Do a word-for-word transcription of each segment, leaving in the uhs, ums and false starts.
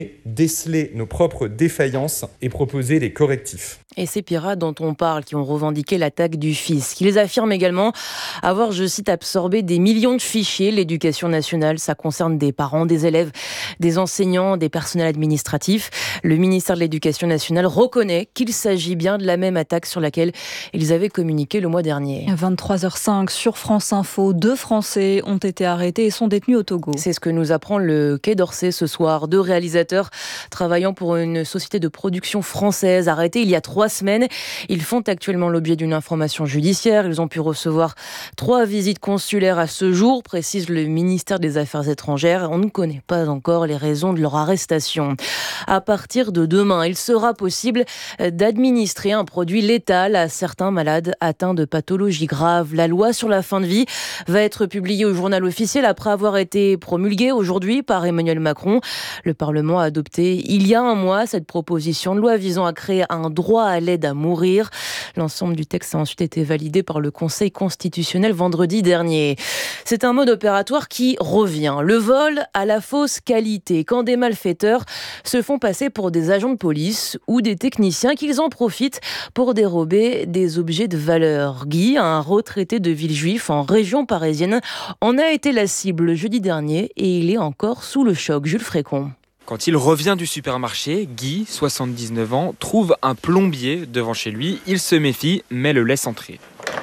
déceler nos propres défaillances et proposer les correctifs. Et ces pirates dont on parle, qui ont revendiqué l'attaque du fisc, ils affirment également avoir, je cite, absorbé des millions de fichiers. L'éducation nationale, ça concerne des parents, des élèves, des enseignants, des personnels administratifs. Le ministère de l'Éducation nationale reconnaît qu'il s'agit bien de la même attaque sur laquelle ils avaient communiqué le mois dernier. vingt-trois heures cinq sur France Info, deux Français ont été arrêtés et sont détenus au Togo. C'est ce que nous apprend le Quai d'Orsay ce soir. Deux réalisateurs travaillant pour une société de production française arrêtés il y a trois semaines. Ils font actuellement l'objet d'une information judiciaire. Ils ont pu recevoir trois visites consulaires à ce jour, précise le ministère des Affaires étrangères. On ne connaît pas encore les raisons de leur arrestation. À partir de demain, il sera possible d'administrer un produit létal à certains malades atteints de pathologies graves. La loi sur la fin de vie va être publiée au journal officiel après avoir été promulguée aujourd'hui par Emmanuel Macron. Le Parlement a adopté il y a un mois cette proposition de loi visant à créer un droit à l'aide à mourir. L'ensemble du texte a ensuite été validé par le Conseil constitutionnel vendredi dernier. C'est un mode opératoire qui revient. Le vol à la fausse qualité. Quand des malfaiteurs se font passer pour des agents de police ou des techniciens, qu'ils en profitent pour dérober des objets de valeur. Guy, un retraité de Villejuif en région parisienne, en a été la cible jeudi dernier et il est encore sous le choc. Jules Frécon. Quand il revient du supermarché, Guy, soixante-dix-neuf ans, trouve un plombier devant chez lui. Il se méfie, mais le laisse entrer.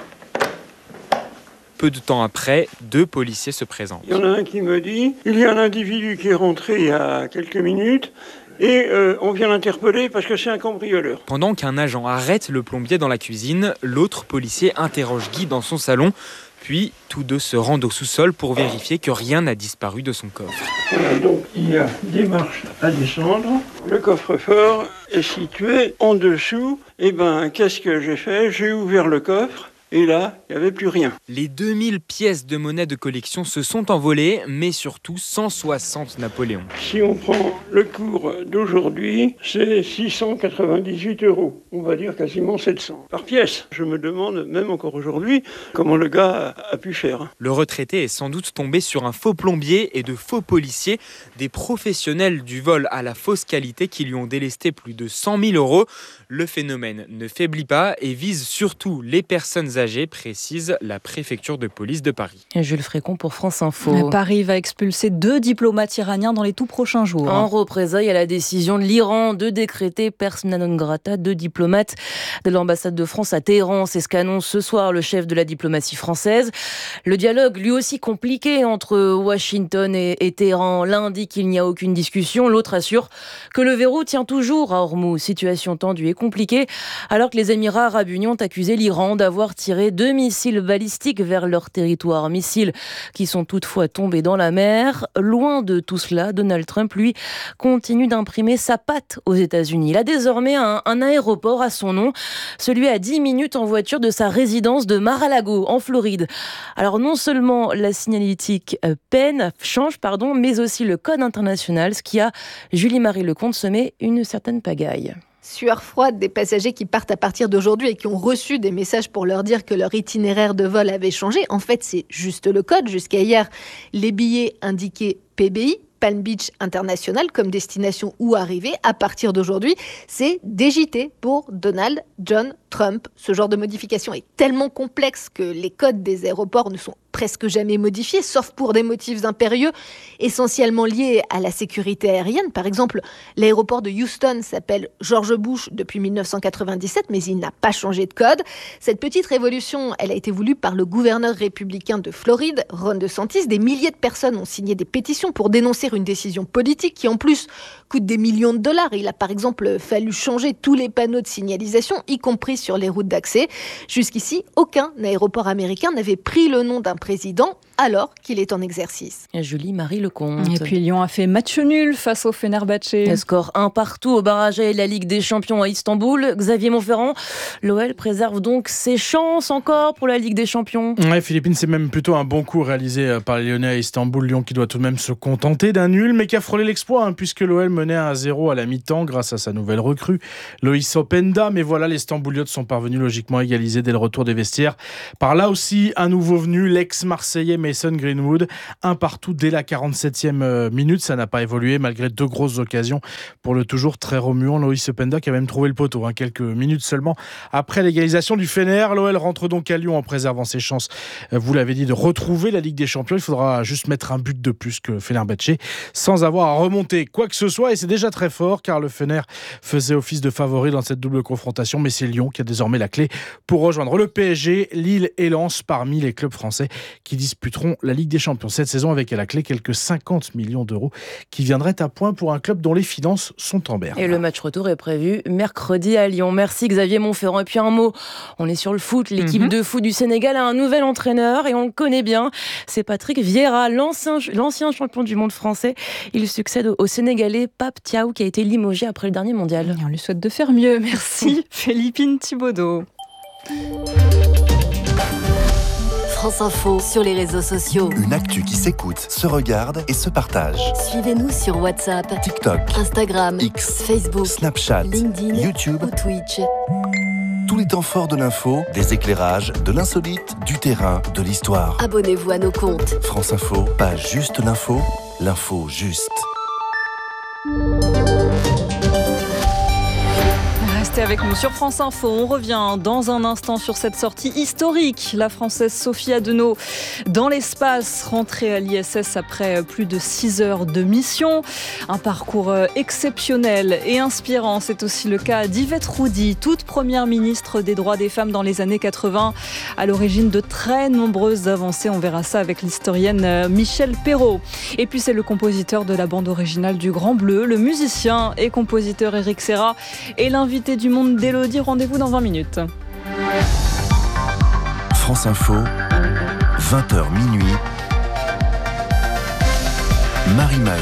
Peu de temps après, deux policiers se présentent. Il y en a un qui me dit « Il y a un individu qui est rentré il y a quelques minutes et euh, on vient l'interpeller parce que c'est un cambrioleur. » Pendant qu'un agent arrête le plombier dans la cuisine, l'autre policier interroge Guy dans son salon. Puis, tous deux se rendent au sous-sol pour vérifier que rien n'a disparu de son coffre. Voilà, donc il y a des marches à descendre. Le coffre-fort est situé en dessous. Et ben, qu'est-ce que j'ai fait ? J'ai ouvert le coffre. Et là, il n'y avait plus rien. Les deux mille pièces de monnaie de collection se sont envolées, mais surtout cent soixante Napoléons. Si on prend le cours d'aujourd'hui, c'est six cent quatre-vingt-dix-huit euros. On va dire quasiment sept cents par pièce. Je me demande, même encore aujourd'hui, comment le gars a pu faire. Le retraité est sans doute tombé sur un faux plombier et de faux policiers, des professionnels du vol à la fausse qualité qui lui ont délesté plus de cent mille euros. Le phénomène ne faiblit pas et vise surtout les personnes âgées, précise la préfecture de police de Paris. Jules Frécon pour France Info. Paris va expulser deux diplomates iraniens dans les tout prochains jours. En représailles à la décision de l'Iran de décréter persona non grata deux diplomates de l'ambassade de France à Téhéran. C'est ce qu'annonce ce soir le chef de la diplomatie française. Le dialogue, lui aussi compliqué entre Washington et, et Téhéran. L'un dit qu'il n'y a aucune discussion, l'autre assure que le verrou tient toujours à Hormuz. Situation tendue et compliquée, alors que les Émirats arabes unis ont accusé l'Iran d'avoir tiré deux missiles balistiques vers leur territoire. Missiles qui sont toutefois tombés dans la mer. Loin de tout cela, Donald Trump, lui, continue d'imprimer sa patte aux États-Unis. Il a désormais un, un aéroport à son nom, celui à dix minutes en voiture de sa résidence de Mar-a-Lago, en Floride. Alors non seulement la signalétique peine, change, pardon, mais aussi le code international, ce qui a, Julie-Marie Lecomte, semé une certaine pagaille. Sueur froide des passagers qui partent à partir d'aujourd'hui et qui ont reçu des messages pour leur dire que leur itinéraire de vol avait changé. En fait, c'est juste le code. Jusqu'à hier, les billets indiquaient P B I, Palm Beach International, comme destination ou arrivée. À partir d'aujourd'hui, c'est D J T pour Donald John Trump. Ce genre de modification est tellement complexe que les codes des aéroports ne sont presque jamais modifiés, sauf pour des motifs impérieux, essentiellement liés à la sécurité aérienne. Par exemple, l'aéroport de Houston s'appelle George Bush depuis mille neuf cent quatre-vingt-dix-sept, mais il n'a pas changé de code. Cette petite révolution, elle a été voulue par le gouverneur républicain de Floride, Ron DeSantis. Des milliers de personnes ont signé des pétitions pour dénoncer une décision politique qui, en plus, coûte des millions de dollars. Il a par exemple fallu changer tous les panneaux de signalisation, y compris sur les routes d'accès. Jusqu'ici, aucun aéroport américain n'avait pris le nom d'un président alors qu'il est en exercice. Julie-Marie Lecomte. Et puis Lyon a fait match nul face au Fenerbahçe. Le score un partout au barrage de la Ligue des Champions à Istanbul. Xavier Montferrand, l'O L préserve donc ses chances encore pour la Ligue des Champions. Ouais, Philippine, c'est même plutôt un bon coup réalisé par les Lyonnais à Istanbul. Lyon qui doit tout de même se contenter d'un nul, mais qui a frôlé l'exploit, hein, puisque l'O L menait un à zéro à la mi-temps grâce à sa nouvelle recrue, Loïs Openda. Mais voilà, les Stambouliotes sont parvenus logiquement à égaliser dès le retour des vestiaires. Par là aussi, un nouveau venu, l'ex-Marseillais Mason Greenwood. Un partout dès la quarante-septième minute. Ça n'a pas évolué malgré deux grosses occasions pour le toujours très remuant Loïs Openda qui a même trouvé le poteau hein, quelques minutes seulement après l'égalisation du Fener. L'O L rentre donc à Lyon en préservant ses chances, vous l'avez dit, de retrouver la Ligue des Champions. Il faudra juste mettre un but de plus que Fenerbahçe sans avoir à remonter quoi que ce soit et c'est déjà très fort car le Fener faisait office de favori dans cette double confrontation, mais c'est Lyon qui a désormais la clé pour rejoindre le P S G, Lille et Lens parmi les clubs français qui disputeront la Ligue des Champions cette saison avec à la clé quelques cinquante millions d'euros qui viendraient à point pour un club dont les finances sont en berne. Et le match retour est prévu mercredi à Lyon. Merci Xavier Montferrand. Et puis un mot, on est sur le foot. L'équipe mm-hmm. de foot du Sénégal a un nouvel entraîneur et on le connaît bien. C'est Patrick Vieira, l'ancien, l'ancien champion du monde français. Il succède au Sénégalais Pape Thiaw qui a été limogé après le dernier mondial. Et on lui souhaite de faire mieux. Merci Philippine Thibaudot. France Info sur les réseaux sociaux. Une actu qui s'écoute, se regarde et se partage. Suivez-nous sur WhatsApp, TikTok, Instagram, X, Facebook, Snapchat, LinkedIn, YouTube ou Twitch. Tous les temps forts de l'info, des éclairages, de l'insolite, du terrain, de l'histoire. Abonnez-vous à nos comptes. France Info, pas juste l'info, l'info juste. Restez avec nous sur France Info. On revient dans un instant sur cette sortie historique. La Française Sophie Adenau dans l'espace, rentrée à l'I S S après plus de six heures de mission. Un parcours exceptionnel et inspirant. C'est aussi le cas d'Yvette Roudy, toute première ministre des droits des femmes dans les années quatre-vingts, à l'origine de très nombreuses avancées. On verra ça avec l'historienne Michèle Perrault. Et puis c'est le compositeur de la bande originale du Grand Bleu, le musicien et compositeur Éric Serra et l'invité du monde d'Élodie. Rendez-vous dans vingt minutes. France Info, vingt heures minuit. Marie Maheu.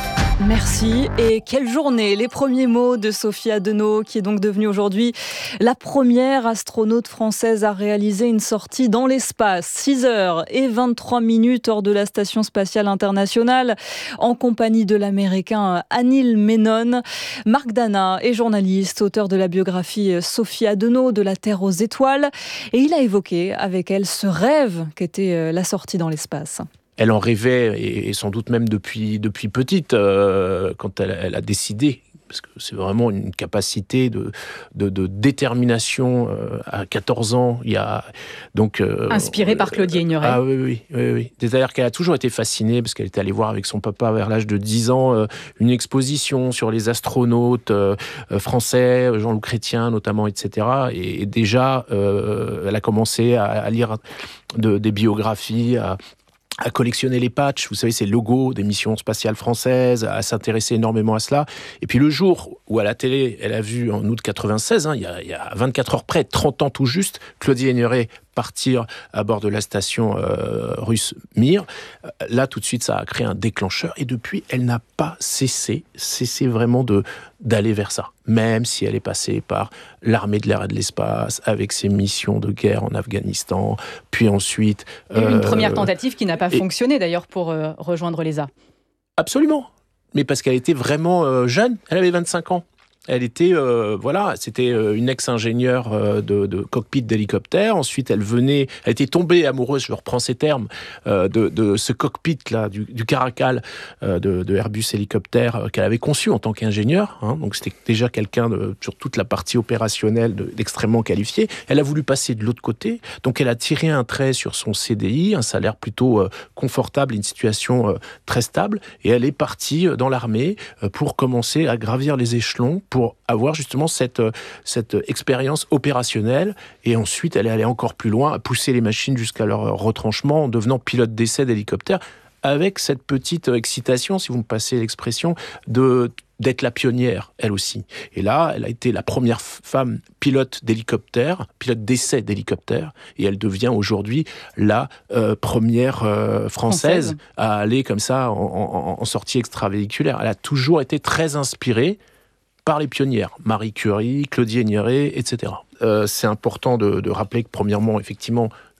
Merci. Et quelle journée! Les premiers mots de Sophie Adenau, qui est donc devenue aujourd'hui la première astronaute française à réaliser une sortie dans l'espace. six heures et vingt-trois minutes hors de la Station spatiale internationale, en compagnie de l'américain Anil Menon. Marc Dana est journaliste, auteur de la biographie Sophie Adenau, de la Terre aux étoiles. Et il a évoqué avec elle ce rêve qu'était la sortie dans l'espace. Elle en rêvait, et sans doute même depuis, depuis petite, euh, quand elle, elle a décidé, parce que c'est vraiment une capacité de, de, de détermination euh, à quatorze ans. Il y a, donc, euh, Inspirée par Claudie Aigneret. Ah oui, oui, oui, oui. C'est-à-dire qu'elle a toujours été fascinée, parce qu'elle était allée voir avec son papa vers l'âge de dix ans euh, une exposition sur les astronautes euh, français, Jean-Loup Chrétien notamment, et cetera. Et, et déjà, euh, elle a commencé à, à lire de, des biographies, à à collectionner les patchs, vous savez, ces logos des missions spatiales françaises, à s'intéresser énormément à cela. Et puis le jour où à la télé, elle a vu en août quatre-vingt-seize, hein, il, y a, il y a vingt-quatre heures près, trente ans tout juste, Claudie Aigneret partir à bord de la station euh, russe Mir. Là, tout de suite, ça a créé un déclencheur. Et depuis, elle n'a pas cessé, cessé vraiment de, d'aller vers ça. Même si elle est passée par l'armée de l'air et de l'espace, avec ses missions de guerre en Afghanistan, puis ensuite... Il y a eu une euh, première tentative qui n'a pas et... fonctionné, d'ailleurs, pour euh, rejoindre l'E S A. Absolument. Mais parce qu'elle était vraiment euh, jeune. Elle avait vingt-cinq ans. Elle était, euh, voilà, c'était une ex-ingénieure euh, de, de cockpit d'hélicoptère. Ensuite, elle venait, elle était tombée amoureuse, je reprends ces termes, euh, de, de ce cockpit-là, du, du Caracal euh, de, de Airbus hélicoptère euh, qu'elle avait conçu en tant qu'ingénieure. Hein, donc, c'était déjà quelqu'un de, sur toute la partie opérationnelle de, d'extrêmement qualifié. Elle a voulu passer de l'autre côté. Donc, elle a tiré un trait sur son C D I, un salaire plutôt euh, confortable, une situation euh, très stable. Et elle est partie dans l'armée euh, pour commencer à gravir les échelons, pour avoir justement cette, cette expérience opérationnelle. Et ensuite, elle est allée encore plus loin, à pousser les machines jusqu'à leur retranchement en devenant pilote d'essai d'hélicoptère, avec cette petite excitation, si vous me passez l'expression, de, d'être la pionnière, elle aussi. Et là, elle a été la première femme pilote d'hélicoptère, pilote d'essai d'hélicoptère, et elle devient aujourd'hui la euh, première euh, française, française à aller comme ça en, en, en sortie extravéhiculaire. Elle a toujours été très inspirée par les pionnières, Marie Curie, Claudie Aigneret, et cetera. Euh, c'est important de, de rappeler que, premièrement, effectivement,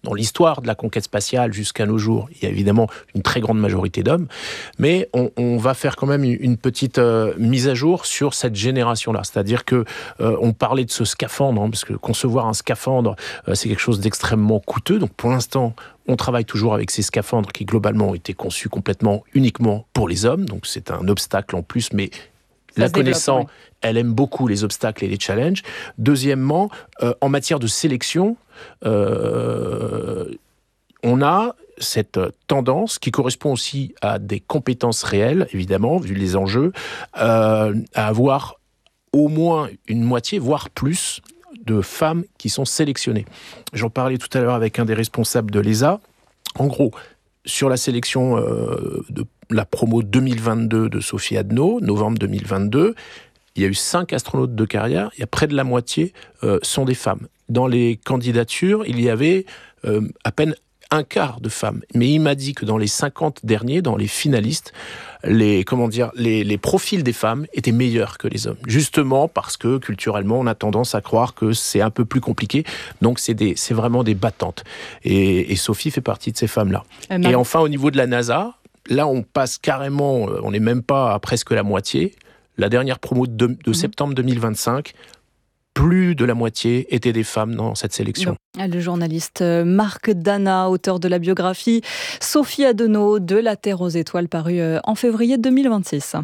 dans l'histoire de la conquête spatiale jusqu'à nos jours, il y a évidemment une très grande majorité d'hommes, mais on, on va faire quand même une petite euh, mise à jour sur cette génération-là. C'est-à-dire que euh, on parlait de ce scaphandre, hein, parce que concevoir un scaphandre, euh, c'est quelque chose d'extrêmement coûteux. Donc pour l'instant, on travaille toujours avec ces scaphandres qui globalement ont été conçus complètement uniquement pour les hommes. Donc c'est un obstacle en plus, mais ça la connaissant, développe, oui. Elle aime beaucoup les obstacles et les challenges. Deuxièmement, euh, en matière de sélection, euh, on a cette tendance qui correspond aussi à des compétences réelles, évidemment, vu les enjeux, euh, à avoir au moins une moitié, voire plus, de femmes qui sont sélectionnées. J'en parlais tout à l'heure avec un des responsables de l'E S A. En gros, sur la sélection euh, de la promo deux mille vingt-deux de Sophie Adenau, novembre deux mille vingt-deux, il y a eu cinq astronautes de carrière, il y a près de la moitié euh, sont des femmes. Dans les candidatures, il y avait euh, à peine un quart de femmes. Mais il m'a dit que dans les cinquante derniers, dans les finalistes, les, comment dire, les, les profils des femmes étaient meilleurs que les hommes. Justement parce que, culturellement, on a tendance à croire que c'est un peu plus compliqué. Donc, c'est, des, c'est vraiment des battantes. Et, et Sophie fait partie de ces femmes-là. Euh, et enfin, au niveau de la NASA, là, on passe carrément, on n'est même pas à presque la moitié. La dernière promo de, de mmh. septembre deux mille vingt-cinq, plus de la moitié étaient des femmes dans cette sélection. Le journaliste Marc Dana, auteur de la biographie Sophie Adenau de La Terre aux étoiles, parue en février deux mille vingt-six.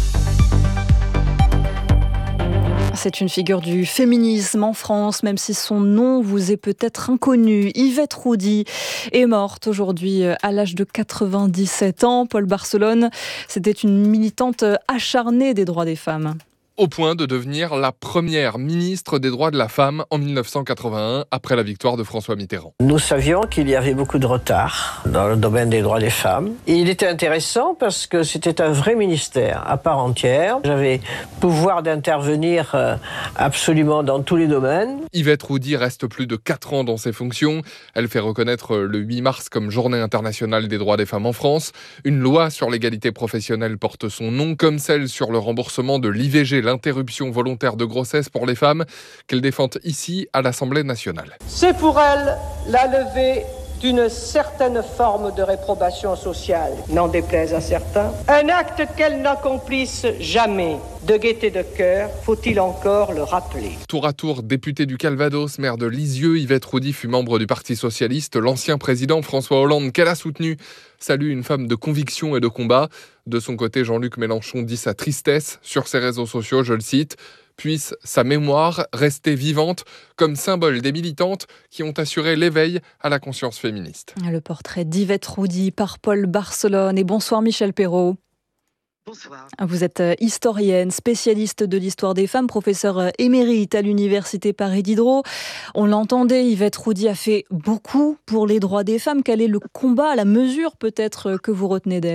C'est une figure du féminisme en France, même si son nom vous est peut-être inconnu. Yvette Roudy est morte aujourd'hui à l'âge de quatre-vingt-dix-sept ans. Paul Barcelone, c'était une militante acharnée des droits des femmes. Au point de devenir la première ministre des droits de la femme en dix-neuf cent quatre-vingt-un, après la victoire de François Mitterrand. Nous savions qu'il y avait beaucoup de retard dans le domaine des droits des femmes. Et il était intéressant parce que c'était un vrai ministère à part entière. J'avais pouvoir d'intervenir absolument dans tous les domaines. Yvette Roudy reste plus de quatre ans dans ses fonctions. Elle fait reconnaître le huit mars comme Journée internationale des droits des femmes en France. Une loi sur l'égalité professionnelle porte son nom, comme celle sur le remboursement de l'I V G, l'interruption volontaire de grossesse pour les femmes, qu'elle défend ici à l'Assemblée nationale. C'est pour elle la levée d'une certaine forme de réprobation sociale, n'en déplaise à certains. Un acte qu'elle n'accomplisse jamais. De gaieté de cœur, faut-il encore le rappeler. Tour à tour, députée du Calvados, maire de Lisieux, Yvette Roudy fut membre du Parti socialiste. L'ancien président François Hollande, qu'elle a soutenu, salue une femme de conviction et de combat. De son côté, Jean-Luc Mélenchon dit sa tristesse sur ses réseaux sociaux, je le cite. Puisse sa mémoire rester vivante comme symbole des militantes qui ont assuré l'éveil à la conscience féministe. Le portrait d'Yvette Roudy par Paul Barcelone. Et bonsoir Michel Perrault. Bonsoir. Vous êtes historienne, spécialiste de l'histoire des femmes, professeure émérite à l'université Paris Diderot. On l'entendait, Yvette Roudy a fait beaucoup pour les droits des femmes. Quel est le combat, la mesure peut-être que vous retenez d'elle ?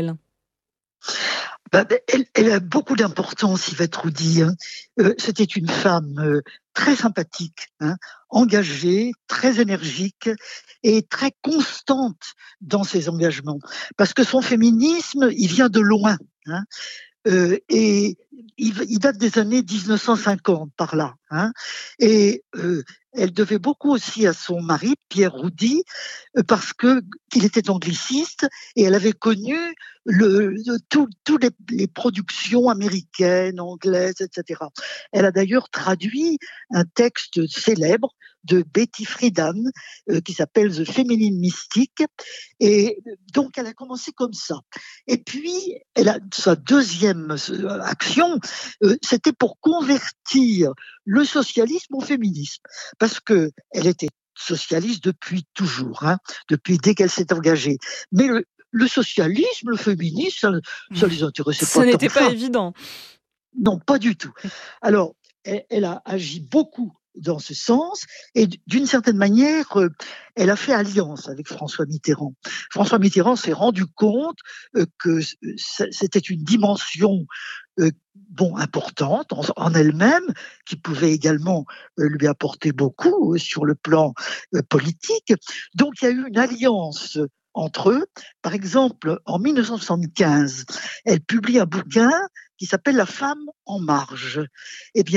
Bah, elle, elle a beaucoup d'importance, Yvette Roudy. Hein. Euh, c'était une femme euh, très sympathique, hein, engagée, très énergique et très constante dans ses engagements. Parce que son féminisme, il vient de loin. Hein. Euh, et il, il date des années dix-neuf cent cinquante, par là. Hein. Et euh, elle devait beaucoup aussi à son mari, Pierre Roudy, euh, parce que qu'il était angliciste et elle avait connu le, le, toutes tout les, les productions américaines, anglaises, et cetera. Elle a d'ailleurs traduit un texte célèbre de Betty Friedan euh, qui s'appelle The Feminine Mystique. Et donc, elle a commencé comme ça. Et puis, elle a, sa deuxième action, euh, c'était pour convertir le socialisme au féminisme. Parce que elle était socialiste depuis toujours, hein, depuis dès qu'elle s'est engagée. Mais le, le socialisme, le féminisme, ça, ça les intéressait pas. Ce n'était pas évident. Non, pas du tout. Alors, elle, elle a agi beaucoup dans ce sens, et d'une certaine manière, euh, elle a fait alliance avec François Mitterrand. François Mitterrand s'est rendu compte euh, que c'était une dimension euh, bon, importante en, en elle-même, qui pouvait également euh, lui apporter beaucoup euh, sur le plan euh, politique. Donc il y a eu une alliance entre eux. Par exemple, en dix-neuf cent soixante-quinze, elle publie un bouquin qui s'appelle « La femme en marge ». Eh bien,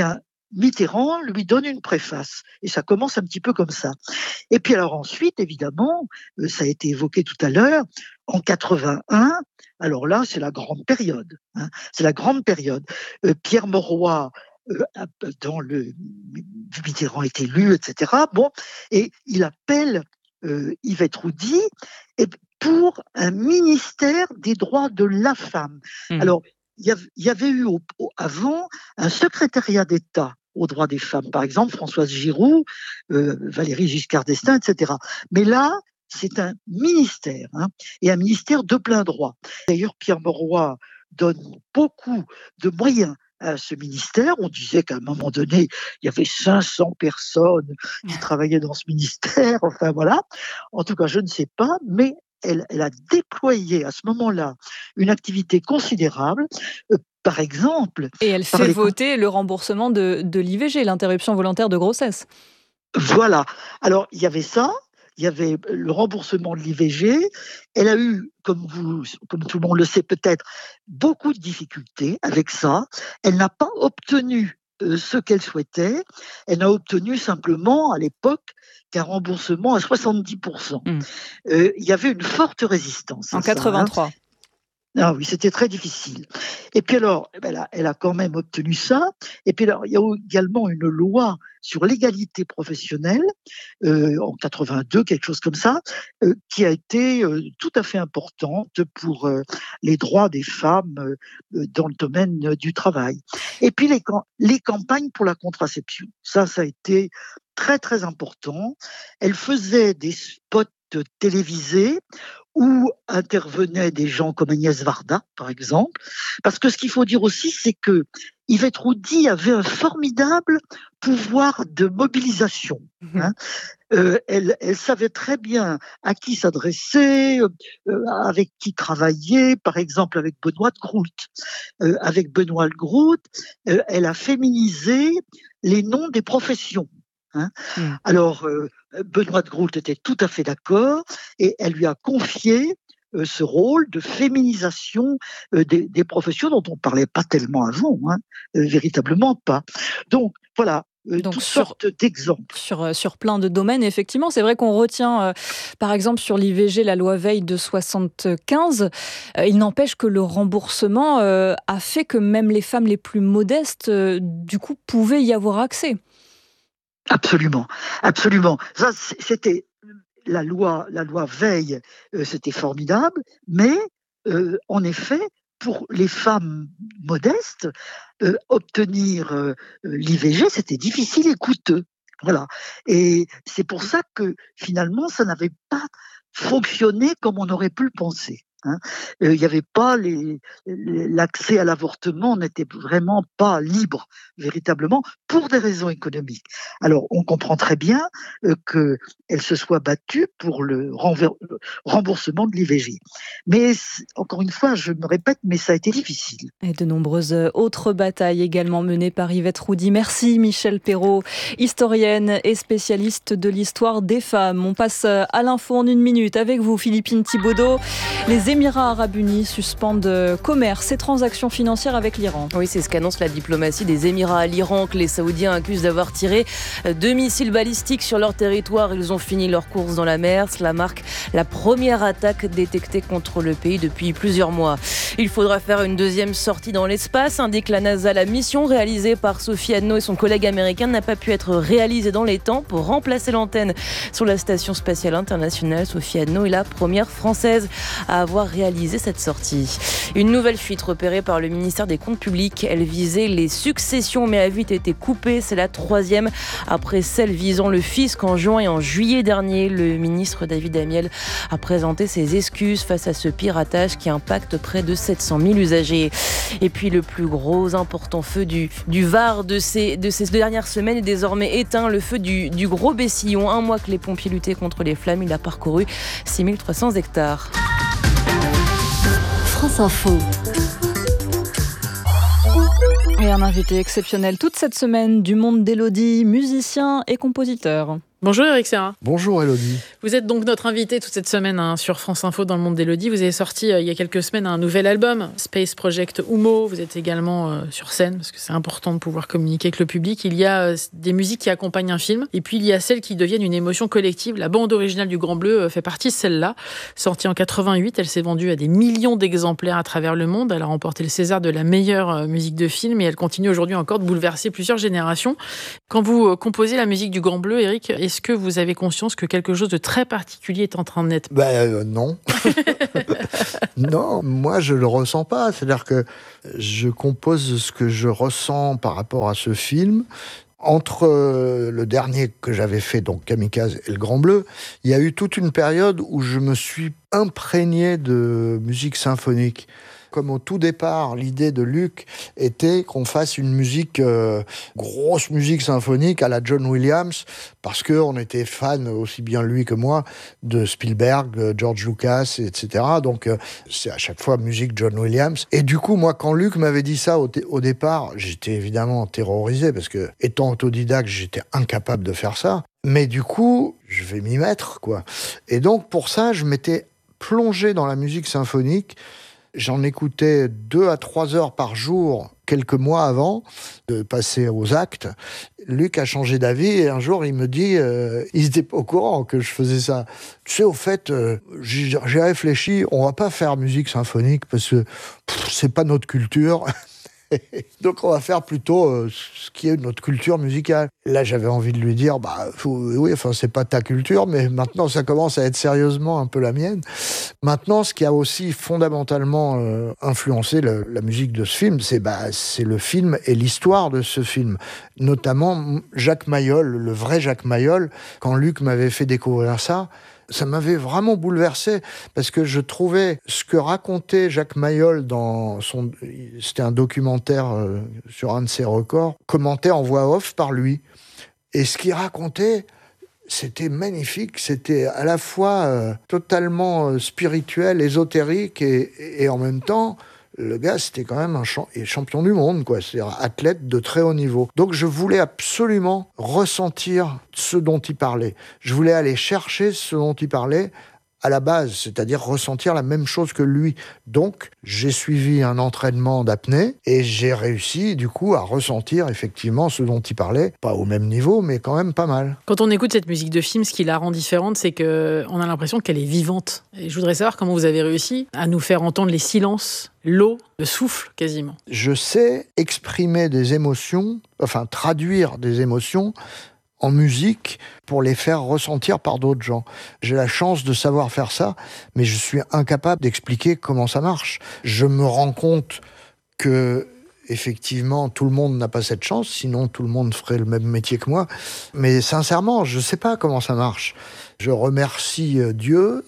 Mitterrand lui donne une préface. Et ça commence un petit peu comme ça. Et puis alors ensuite, évidemment, euh, ça a été évoqué tout à l'heure, en quatre-vingt-un, alors là, c'est la grande période. Hein, c'est la grande période. Euh, Pierre Mauroy, euh, dans le Mitterrand est élu, et cetera. Bon, et il appelle euh, Yvette Roudy et pour un ministère des droits de la femme. Mmh. Alors, il y, y avait eu au, au, avant un secrétariat d'État aux droits des femmes, par exemple Françoise Giroud, euh, Valéry Giscard d'Estaing, et cetera. Mais là, c'est un ministère, hein, et un ministère de plein droit. D'ailleurs, Pierre Mauroy donne beaucoup de moyens à ce ministère. On disait qu'à un moment donné, il y avait cinq cents personnes qui travaillaient dans ce ministère. Enfin voilà. En tout cas, je ne sais pas, mais elle, elle a déployé à ce moment-là une activité considérable. Euh, par exemple... Et elle fait les... voter le remboursement de, de l'I V G, l'interruption volontaire de grossesse. Voilà. Alors, il y avait ça. Il y avait le remboursement de l'I V G. Elle a eu, comme, vous, comme tout le monde le sait peut-être, beaucoup de difficultés avec ça. Elle n'a pas obtenu euh, ce qu'elle souhaitait. Elle n'a obtenu simplement, à l'époque, qu'un remboursement à soixante-dix pour cent. Mmh. Euh, il y avait une forte résistance. En quatre-vingt-trois. Ça, hein. Ah oui, c'était très difficile. Et puis alors, elle a, elle a quand même obtenu ça. Et puis alors, il y a également une loi sur l'égalité professionnelle euh, en quatre-vingt-deux, quelque chose comme ça, euh, qui a été euh, tout à fait importante pour euh, les droits des femmes euh, dans le domaine euh, du travail. Et puis les, les campagnes pour la contraception. Ça, ça a été très très important. Elle faisait des spots télévisés où intervenaient des gens comme Agnès Varda, par exemple. Parce que ce qu'il faut dire aussi, c'est que Yvette Roudy avait un formidable pouvoir de mobilisation. Hein. Euh, elle, elle savait très bien à qui s'adresser, euh, avec qui travailler, par exemple avec Benoît de Groult. Euh, avec Benoît de Groult, euh, elle a féminisé les noms des professions. Hein. Mmh. Alors, euh, Benoît de Groult était tout à fait d'accord et elle lui a confié euh, ce rôle de féminisation euh, des, des professions dont on ne parlait pas tellement avant, hein, euh, véritablement pas. Donc, voilà. Euh, Donc toutes sur, sortes d'exemples. Sur, sur plein de domaines, effectivement. C'est vrai qu'on retient, euh, par exemple, sur l'I V G, la loi Veil de soixante-quinze. Euh, il n'empêche que le remboursement euh, a fait que même les femmes les plus modestes, euh, du coup, pouvaient y avoir accès. Absolument, absolument. Ça, c'était la loi, la loi Veil, euh, c'était formidable, mais euh, en effet, pour les femmes modestes, euh, obtenir euh, l'I V G, c'était difficile et coûteux. Voilà. Et c'est pour ça que finalement, ça n'avait pas fonctionné comme on aurait pu le penser. Hein. Euh, il n'y avait pas les, les, l'accès à l'avortement n'était vraiment pas libre véritablement pour des raisons économiques. Alors on comprend très bien euh, qu'elle se soit battue pour le, renver, le remboursement de l'I V G. Mais encore une fois, je me répète, mais ça a été difficile. Et de nombreuses autres batailles également menées par Yvette Roudy. Merci Michel Perrault, historienne et spécialiste de l'histoire des femmes. On passe à l'info en une minute avec vous, Philippine Thibaudeau. Les Émirats arabes unis suspendent commerce et transactions financières avec l'Iran. Oui, c'est ce qu'annonce la diplomatie des Émirats à l'Iran, que les Saoudiens accusent d'avoir tiré deux missiles balistiques sur leur territoire. Ils ont fini leur course dans la mer. Cela marque la première attaque détectée contre le pays depuis plusieurs mois. Il faudra faire une deuxième sortie dans l'espace, indique la NASA. La mission réalisée par Sophie Adno et son collègue américain n'a pas pu être réalisée dans les temps pour remplacer l'antenne sur la Station spatiale internationale. Sophie Adno est la première française à avoir réaliser cette sortie. Une nouvelle fuite repérée par le ministère des Comptes publics. Elle visait les successions mais a vite été coupée. C'est la troisième après celle visant le fisc en juin et en juillet dernier. Le ministre David Amiel a présenté ses excuses face à ce piratage qui impacte près de sept cent mille usagers. Et puis le plus gros important feu du, du Var de ces, de ces dernières semaines est désormais éteint. Le feu du, du Gros Bessillon. Un mois que les pompiers luttaient contre les flammes, il a parcouru six mille trois cents hectares. France Info. Et un invité exceptionnel toute cette semaine du monde d'Élodie, musicien et compositeur. Bonjour Eric Serra. Bonjour Elodie. Vous êtes donc notre invité toute cette semaine hein, sur France Info dans le monde d'Elodie. Vous avez sorti euh, il y a quelques semaines un nouvel album, Space Project Humo. Vous êtes également euh, sur scène parce que c'est important de pouvoir communiquer avec le public. Il y a euh, des musiques qui accompagnent un film et puis il y a celles qui deviennent une émotion collective. La bande originale du Grand Bleu euh, fait partie de celle-là. Sortie en quatre-vingt-huit, elle s'est vendue à des millions d'exemplaires à travers le monde. Elle a remporté le César de la meilleure euh, musique de film et elle continue aujourd'hui encore de bouleverser plusieurs générations. Quand vous euh, composez la musique du Grand Bleu, Eric, est-ce que vous avez conscience que quelque chose de très particulier est en train de naître ? Ben euh, non. Non, moi je le ressens pas. C'est-à-dire que je compose ce que je ressens par rapport à ce film. Entre euh, le dernier que j'avais fait, donc Kamikaze et le Grand Bleu, il y a eu toute une période où je me suis imprégné de musique symphonique. Comme au tout départ, l'idée de Luc était qu'on fasse une musique, euh, grosse musique symphonique à la John Williams, parce qu'on était fan, aussi bien lui que moi, de Spielberg, George Lucas, et cetera. Donc euh, c'est à chaque fois musique John Williams. Et du coup, moi, quand Luc m'avait dit ça au, t- au départ, j'étais évidemment terrorisé, parce que, étant autodidacte, j'étais incapable de faire ça. Mais du coup, je vais m'y mettre, quoi. Et donc, pour ça, je m'étais plongé dans la musique symphonique. J'en écoutais deux à trois heures par jour, quelques mois avant de passer aux actes. Luc a changé d'avis et un jour, il me dit, euh, il n'était pas au courant que je faisais ça. Tu sais, au fait, euh, j'ai, j'ai réfléchi, on va pas faire musique symphonique parce que pff, c'est pas notre culture. Donc on va faire plutôt euh, ce qui est notre culture musicale. Là j'avais envie de lui dire, bah faut, oui, enfin c'est pas ta culture, mais maintenant ça commence à être sérieusement un peu la mienne. Maintenant, ce qui a aussi fondamentalement euh, influencé le, la musique de ce film, c'est bah c'est le film et l'histoire de ce film. Notamment Jacques Mayol, le vrai Jacques Mayol. Quand Luc m'avait fait découvrir ça, ça m'avait vraiment bouleversé parce que je trouvais ce que racontait Jacques Mayol dans son... C'était un documentaire euh, sur un de ses records, commenté en voix off par lui. Et ce qu'il racontait, c'était magnifique. C'était à la fois euh, totalement euh, spirituel, ésotérique et, et en même temps... Le gars, c'était quand même un champion du monde, quoi. C'est-à-dire athlète de très haut niveau. Donc, je voulais absolument ressentir ce dont il parlait. Je voulais aller chercher ce dont il parlait à la base, c'est-à-dire ressentir la même chose que lui. Donc, j'ai suivi un entraînement d'apnée et j'ai réussi, du coup, à ressentir effectivement ce dont il parlait. Pas au même niveau, mais quand même pas mal. Quand on écoute cette musique de film, ce qui la rend différente, c'est qu'on a l'impression qu'elle est vivante. Et je voudrais savoir comment vous avez réussi à nous faire entendre les silences, l'eau, le souffle quasiment. Je sais exprimer des émotions, enfin traduire des émotions en musique pour les faire ressentir par d'autres gens. J'ai la chance de savoir faire ça, mais je suis incapable d'expliquer comment ça marche. Je me rends compte que, effectivement, tout le monde n'a pas cette chance, sinon tout le monde ferait le même métier que moi. Mais sincèrement, je ne sais pas comment ça marche. Je remercie Dieu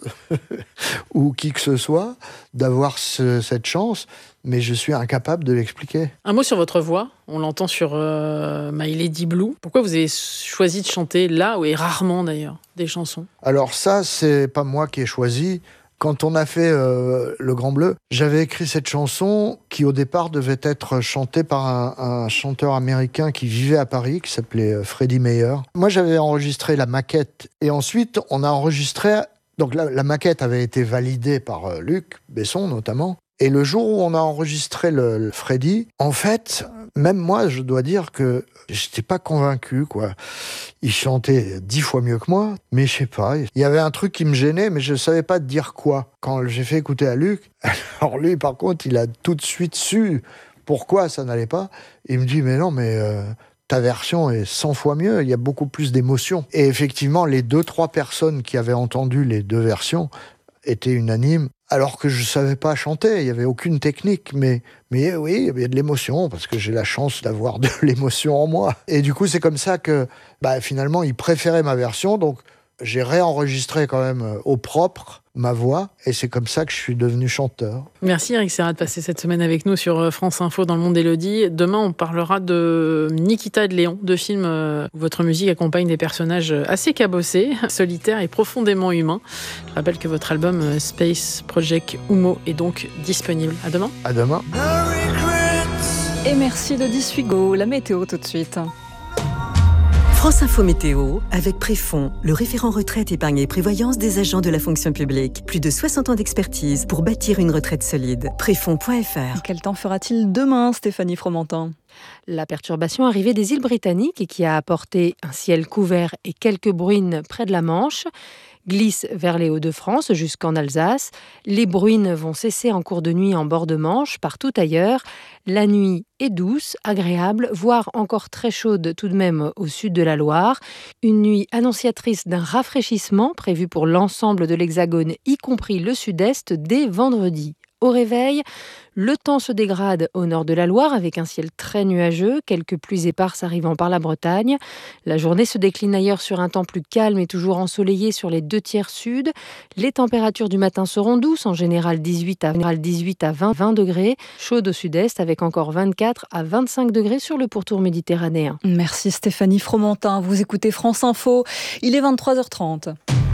ou qui que ce soit d'avoir ce, cette chance, mais je suis incapable de l'expliquer. Un mot sur votre voix. On l'entend sur euh, My Lady Blue. Pourquoi vous avez choisi de chanter là, et rarement d'ailleurs, des chansons ? Alors ça, c'est pas moi qui ai choisi. Quand on a fait euh, Le Grand Bleu, j'avais écrit cette chanson qui au départ devait être chantée par un, un chanteur américain qui vivait à Paris, qui s'appelait Freddie Mayer. Moi, j'avais enregistré la maquette et ensuite on a enregistré... Donc la, la maquette avait été validée par euh, Luc Besson notamment. Et le jour où on a enregistré le, le Freddy, en fait, même moi, je dois dire que j'étais pas convaincu, quoi. Il chantait dix fois mieux que moi, mais je sais pas. Il y avait un truc qui me gênait, mais je savais pas dire quoi. Quand j'ai fait écouter à Luc, alors lui, par contre, il a tout de suite su pourquoi ça n'allait pas. Il me dit, mais non, mais... Euh, ta version est cent fois mieux, il y a beaucoup plus d'émotions. Et effectivement, les deux, trois personnes qui avaient entendu les deux versions étaient unanimes, alors que je ne savais pas chanter, il n'y avait aucune technique, mais, mais oui, il y avait de l'émotion, parce que j'ai la chance d'avoir de l'émotion en moi. Et du coup, c'est comme ça que bah, finalement, ils préféraient ma version, donc j'ai réenregistré quand même au propre ma voix, et c'est comme ça que je suis devenu chanteur. Merci Eric Serra de passer cette semaine avec nous sur France Info dans le monde d'Elodie. Demain, on parlera de Nikita et de Léon, deux films où votre musique accompagne des personnages assez cabossés, solitaires et profondément humains. Je rappelle que votre album Space Project Humo est donc disponible. À demain. À demain. Et merci de Suigo. La météo tout de suite. France Info Météo, avec Préfond, le référent retraite, épargne et prévoyance des agents de la fonction publique. Plus de soixante ans d'expertise pour bâtir une retraite solide. Préfond point f r. Quel temps fera-t-il demain, Stéphanie Fromentin ? La perturbation arrivée des îles Britanniques et qui a apporté un ciel couvert et quelques bruines près de la Manche glisse vers les Hauts-de-France jusqu'en Alsace. Les bruines vont cesser en cours de nuit en bord de Manche, partout ailleurs. La nuit est douce, agréable, voire encore très chaude tout de même au sud de la Loire. Une nuit annonciatrice d'un rafraîchissement prévu pour l'ensemble de l'Hexagone, y compris le sud-est, dès vendredi. Au réveil, le temps se dégrade au nord de la Loire avec un ciel très nuageux, quelques pluies éparses arrivant par la Bretagne. La journée se décline ailleurs sur un temps plus calme et toujours ensoleillé sur les deux tiers sud. Les températures du matin seront douces, en général dix-huit à vingt, vingt degrés, chaudes au sud-est avec encore vingt-quatre à vingt-cinq degrés sur le pourtour méditerranéen. Merci Stéphanie Fromentin, vous écoutez France Info, il est vingt-trois heures trente.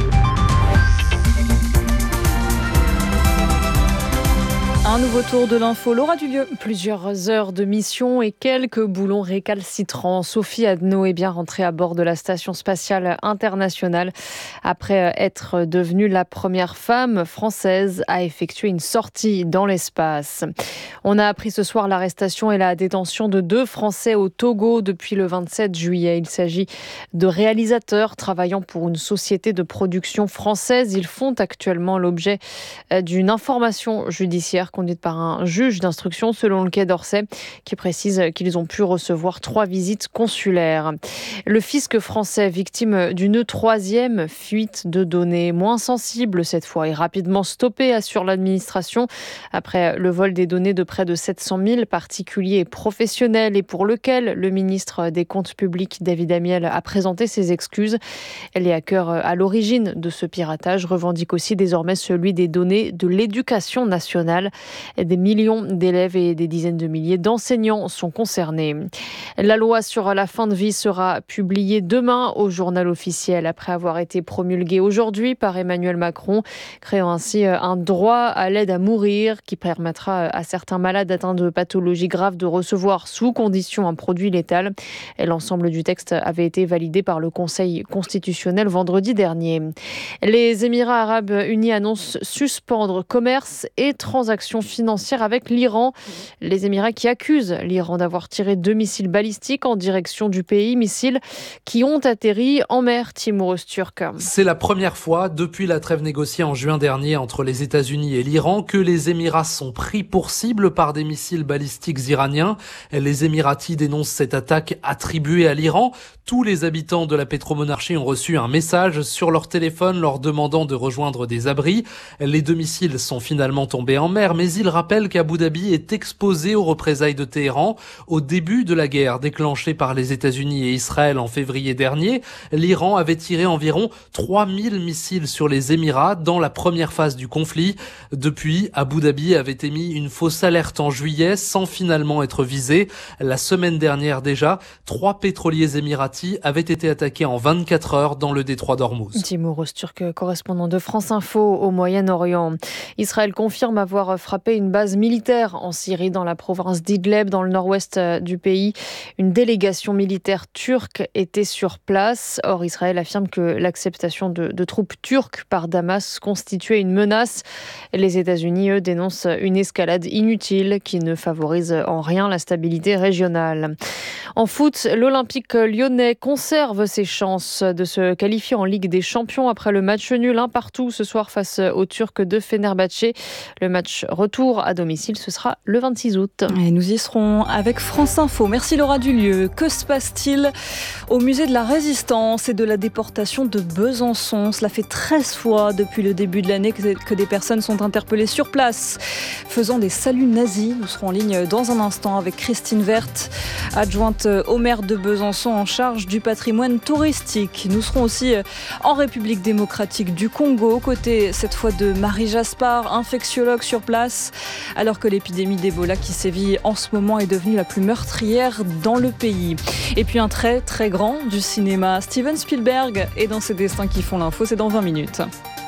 Un nouveau tour de l'info, Laura Dulieu. Plusieurs heures de mission et quelques boulons récalcitrants. Sophie Adno est bien rentrée à bord de la Station spatiale internationale après être devenue la première femme française à effectuer une sortie dans l'espace. On a appris ce soir l'arrestation et la détention de deux Français au Togo depuis le vingt-sept juillet. Il s'agit de réalisateurs travaillant pour une société de production française. Ils font actuellement l'objet d'une information judiciaire conduite par un juge d'instruction selon le Quai d'Orsay qui précise qu'ils ont pu recevoir trois visites consulaires. Le fisc français, victime d'une troisième fuite de données, moins sensible cette fois et rapidement stoppée, assure l'administration après le vol des données de près de sept cent mille particuliers et professionnels et pour lequel le ministre des Comptes publics David Amiel a présenté ses excuses. Les hackers à l'origine de ce piratage revendiquent aussi désormais celui des données de l'éducation nationale. Des millions d'élèves et des dizaines de milliers d'enseignants sont concernés. La loi sur la fin de vie sera publiée demain au journal officiel après avoir été promulguée aujourd'hui par Emmanuel Macron, créant ainsi un droit à l'aide à mourir qui permettra à certains malades atteints de pathologies graves de recevoir sous condition un produit létal. L'ensemble du texte avait été validé par le Conseil constitutionnel vendredi dernier. Les Émirats arabes unis annoncent suspendre commerce et transactions financières avec l'Iran. Les Émirats qui accusent l'Iran d'avoir tiré deux missiles balistiques en direction du pays, missiles qui ont atterri en mer timoureuse turque. C'est la première fois depuis la trêve négociée en juin dernier entre les États-Unis et l'Iran que les Émirats sont pris pour cible par des missiles balistiques iraniens. Les Émiratis dénoncent cette attaque attribuée à l'Iran. Tous les habitants de la pétromonarchie ont reçu un message sur leur téléphone leur demandant de rejoindre des abris. Les deux missiles sont finalement tombés en mer, mais il rappelle qu'Abu Dhabi est exposé aux représailles de Téhéran. Au début de la guerre déclenchée par les États-Unis et Israël en février dernier, l'Iran avait tiré environ trois mille missiles sur les Émirats dans la première phase du conflit. Depuis, Abu Dhabi avait émis une fausse alerte en juillet sans finalement être visé. La semaine dernière déjà, trois pétroliers émiratis avaient été attaqués en vingt-quatre heures dans le détroit d'Ormuz. Timoureuse Turc, correspondant de France Info au Moyen-Orient. Israël confirme avoir frappé une base militaire en Syrie, dans la province d'Idleb, dans le nord-ouest du pays. Une délégation militaire turque était sur place. Or, Israël affirme que l'acceptation de, de troupes turques par Damas constituait une menace. Les États-Unis, eux, dénoncent une escalade inutile qui ne favorise en rien la stabilité régionale. En foot, l'Olympique lyonnais conserve ses chances de se qualifier en Ligue des Champions après le match nul un partout ce soir face aux Turcs de Fenerbahçe. Le match retour à domicile, ce sera le vingt-six août. Et nous y serons avec France Info. Merci Laura Dulieu. Que se passe-t-il au musée de la Résistance et de la déportation de Besançon? Cela fait treize fois depuis le début de l'année que des personnes sont interpellées sur place, faisant des saluts nazis. Nous serons en ligne dans un instant avec Christine Werth, adjointe au maire de Besançon en charge du patrimoine touristique. Nous serons aussi en République démocratique du Congo, aux côtés cette fois de Marie Jaspard, infectiologue sur place, alors que l'épidémie d'Ebola qui sévit en ce moment est devenue la plus meurtrière dans le pays. Et puis un très très grand du cinéma, Steven Spielberg, est dans ses destins qui font l'info, c'est dans vingt minutes.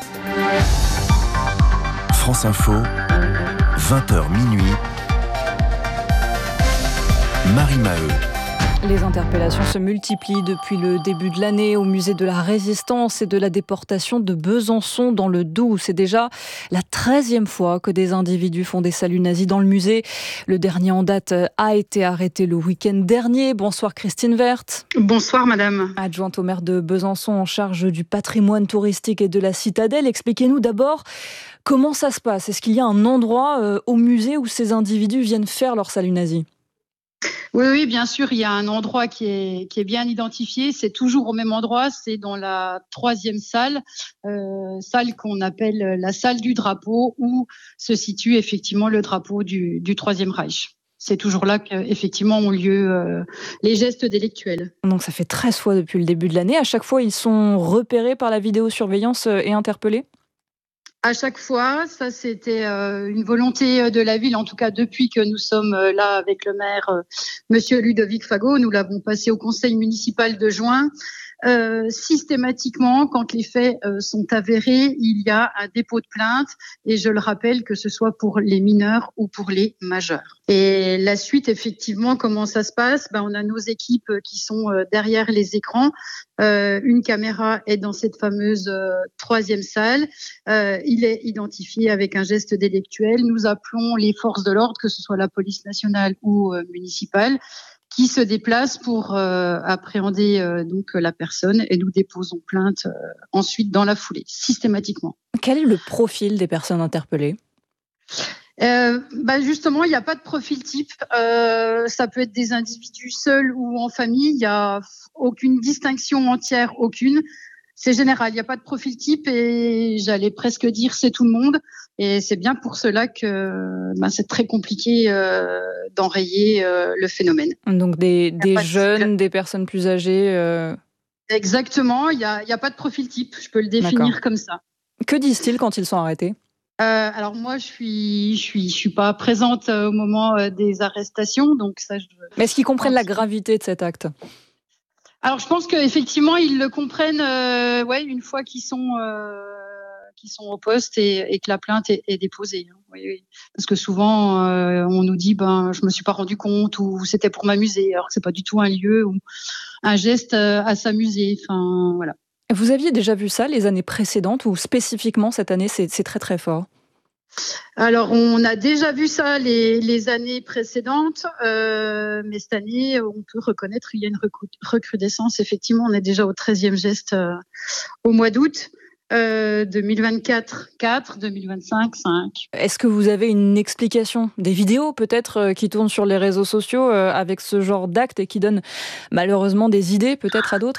France Info, vingt heures minuit, Marie Maheu. Les interpellations se multiplient depuis le début de l'année au musée de la Résistance et de la déportation de Besançon dans le Doubs. C'est déjà la treizième fois que des individus font des saluts nazis dans le musée. Le dernier en date a été arrêté le week-end dernier. Bonsoir Christine Werth. Bonsoir madame. Adjointe au maire de Besançon en charge du patrimoine touristique et de la citadelle. Expliquez-nous d'abord comment ça se passe. Est-ce qu'il y a un endroit euh, au musée où ces individus viennent faire leur salut nazi ? Oui, oui, bien sûr, il y a un endroit qui est, qui est bien identifié. C'est toujours au même endroit, c'est dans la troisième salle, euh, salle qu'on appelle la salle du drapeau, où se situe effectivement le drapeau du, du Troisième Reich. C'est toujours là qu'effectivement ont lieu euh, les gestes délictuels. Donc ça fait treize fois depuis le début de l'année. À chaque fois, ils sont repérés par la vidéosurveillance et interpellés ? À chaque fois, ça c'était euh, une volonté de la ville, en tout cas depuis que nous sommes euh, là avec le maire, euh, Monsieur Ludovic Fagot. Nous l'avons passé au conseil municipal de juin. Euh, systématiquement, quand les faits euh, sont avérés, il y a un dépôt de plainte, et je le rappelle, que ce soit pour les mineurs ou pour les majeurs. Et la suite, effectivement, comment ça se passe ? Ben, on a nos équipes qui sont euh, derrière les écrans. Euh, une caméra est dans cette fameuse euh, troisième salle. Euh, il est identifié avec un geste délictuel. Nous appelons les forces de l'ordre, que ce soit la police nationale ou euh, municipale, qui se déplacent pour euh, appréhender euh, donc la personne, et nous déposons plainte euh, ensuite dans la foulée, systématiquement. Quel est le profil des personnes interpellées ? Euh, bah justement, il n'y a pas de profil type. Euh, ça peut être des individus seuls ou en famille. Il n'y a aucune distinction entière, aucune. C'est général, il n'y a pas de profil type, et j'allais presque dire c'est tout le monde. Et c'est bien pour cela que ben, c'est très compliqué euh, d'enrayer euh, le phénomène. Donc des, des jeunes, de... des personnes plus âgées euh... Exactement, il n'y a, y a pas de profil type, je peux le définir D'accord. comme ça. Que disent-ils quand ils sont arrêtés ? Euh, alors moi, je suis, je suis, je suis pas présente au moment des arrestations, donc ça. Je... Mais est-ce qu'ils comprennent la gravité de cet acte ? Alors, je pense qu'effectivement, ils le comprennent, euh, ouais, une fois qu'ils sont, euh, qu'ils sont au poste et, et que la plainte est, est déposée. Hein. Oui, oui. Parce que souvent, euh, on nous dit, ben, je me suis pas rendu compte, ou c'était pour m'amuser, alors que c'est pas du tout un lieu ou un geste à s'amuser. Enfin, voilà. Vous aviez déjà vu ça les années précédentes, ou spécifiquement cette année, c'est, c'est très très fort ? Alors, on a déjà vu ça les, les années précédentes, euh, mais cette année, on peut reconnaître qu'il y a une recrudescence. Effectivement, on est déjà au treizième geste euh, au mois d'août. Euh, deux mille vingt-quatre, quatre, deux mille vingt-cinq, cinq. Est-ce que vous avez une explication ? Des vidéos peut-être euh, qui tournent sur les réseaux sociaux euh, avec ce genre d'actes et qui donnent malheureusement des idées peut-être à d'autres ?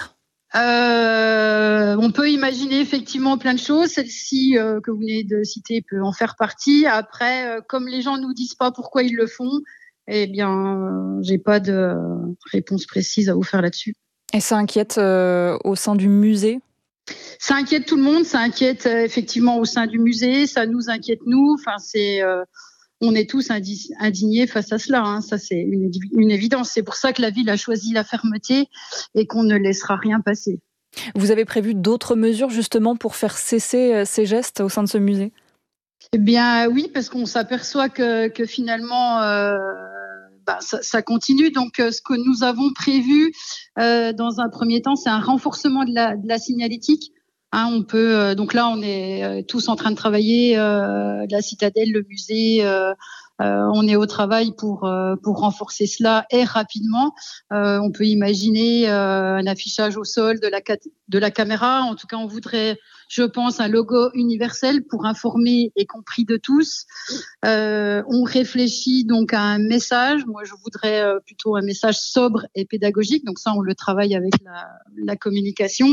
Euh, on peut imaginer effectivement plein de choses. Celle-ci euh, que vous venez de citer peut en faire partie. Après, euh, comme les gens nous disent pas pourquoi ils le font, eh bien, euh, j'ai pas de réponse précise à vous faire là-dessus. Et ça inquiète euh, au sein du musée ? Ça inquiète tout le monde. Ça inquiète euh, effectivement au sein du musée. Ça nous inquiète nous. Enfin, c'est euh, on est tous indignés face à cela, hein. Ça c'est une, une évidence. C'est pour ça que la ville a choisi la fermeté et qu'on ne laissera rien passer. Vous avez prévu d'autres mesures justement pour faire cesser ces gestes au sein de ce musée ? Eh bien oui, parce qu'on s'aperçoit que, que finalement euh, bah, ça, ça continue. Donc euh, ce que nous avons prévu euh, dans un premier temps, c'est un renforcement de la, de la signalétique. Hein, on peut euh, donc là on est euh, tous en train de travailler, euh, la citadelle, le musée, euh, euh, on est au travail pour euh, pour renforcer cela et rapidement. Euh, on peut imaginer euh, un affichage au sol de la de la caméra. En tout cas, on voudrait, je pense, un logo universel pour informer et compris de tous. Euh, on réfléchit donc à un message. Moi, je voudrais euh, plutôt un message sobre et pédagogique. Donc ça, on le travaille avec la, la communication.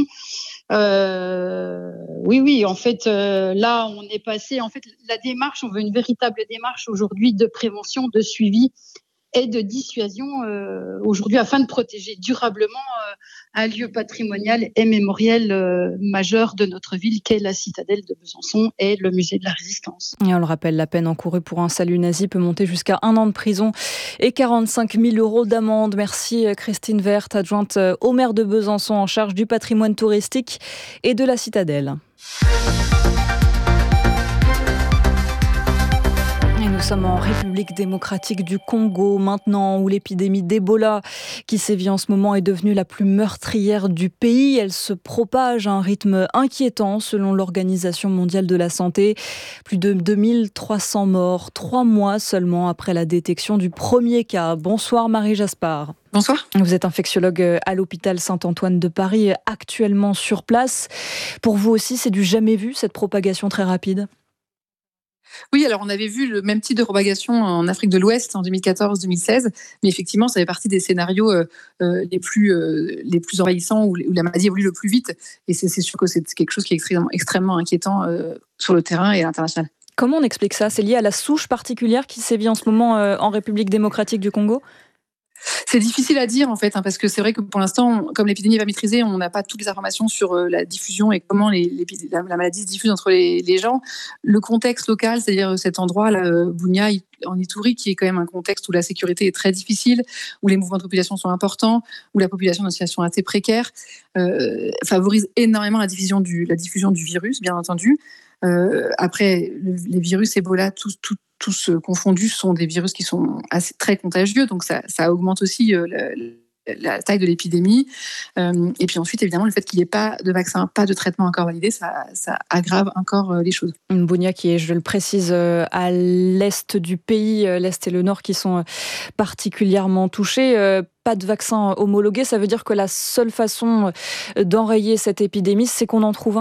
Euh, oui, oui, en fait, euh, là, on est passé, en fait, la démarche, on veut une véritable démarche aujourd'hui de prévention, de suivi et de dissuasion euh, aujourd'hui afin de protéger durablement euh, un lieu patrimonial et mémoriel euh, majeur de notre ville qu'est la citadelle de Besançon et le musée de la Résistance. Et on le rappelle, la peine encourue pour un salut nazi peut monter jusqu'à un an de prison et quarante-cinq mille euros d'amende. Merci Christine Werth, adjointe au maire de Besançon en charge du patrimoine touristique et de la citadelle. Nous sommes en République démocratique du Congo maintenant, où l'épidémie d'Ebola qui sévit en ce moment est devenue la plus meurtrière du pays. Elle se propage à un rythme inquiétant selon l'Organisation mondiale de la santé. Plus de deux mille trois cents morts, trois mois seulement après la détection du premier cas. Bonsoir Marie Jaspard. Bonsoir. Vous êtes infectiologue à l'hôpital Saint-Antoine de Paris, actuellement sur place. Pour vous aussi, c'est du jamais vu, cette propagation très rapide ? Oui, alors on avait vu le même type de propagation en Afrique de l'Ouest en deux mille quatorze deux mille seize, mais effectivement, ça fait partie des scénarios euh, les, plus, euh, les plus envahissants où, où la maladie évolue le plus vite. Et c'est, c'est sûr que c'est quelque chose qui est extrêmement, extrêmement inquiétant euh, sur le terrain et à l'international. Comment on explique ça ? C'est lié à la souche particulière qui sévit en ce moment euh, en République démocratique du Congo ? C'est difficile à dire en fait, hein, parce que c'est vrai que pour l'instant, comme l'épidémie n'est pas maîtrisée, on n'a pas toutes les informations sur euh, la diffusion et comment les, les, la, la maladie se diffuse entre les, les gens. Le contexte local, c'est-à-dire cet endroit, là, euh, Bunia, en Ituri, qui est quand même un contexte où la sécurité est très difficile, où les mouvements de population sont importants, où la population est dans une situation assez précaire, euh, favorise énormément la diffusion du, la diffusion du virus, bien entendu. Euh, après, le, les virus Ebola, tous, tous, tous confondus, sont des virus qui sont assez, très contagieux, donc ça, ça augmente aussi euh, la, la taille de l'épidémie. Euh, et puis ensuite, évidemment, le fait qu'il n'y ait pas de vaccin, pas de traitement encore validé, ça, ça aggrave encore euh, les choses. Bunia, qui est, je le précise, euh, à l'est du pays, euh, l'est et le nord, qui sont euh, particulièrement touchés. Euh, pas de vaccin homologué, ça veut dire que la seule façon d'enrayer cette épidémie, c'est qu'on en trouve un ?